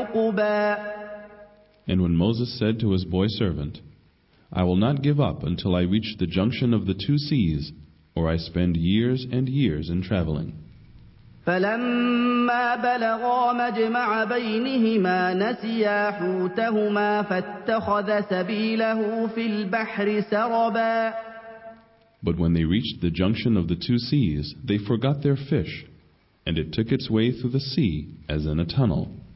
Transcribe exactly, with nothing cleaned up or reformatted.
عُقُبًا. And when Moses said to his boy servant, I will not give up until I reach the junction of the two seas, or I spend years and years in traveling. فَلَمَّا بَلَغَا مَجْمَعَ بَيْنِهِمَا نَسِيَا حُوتَهُمَا فَاتَّخَذَ سَبِيلَهُ فِي الْبَحْرِ سَرَبًا. But when they reached the junction of the two seas, they forgot their fish, and it took its way through the sea as in a tunnel.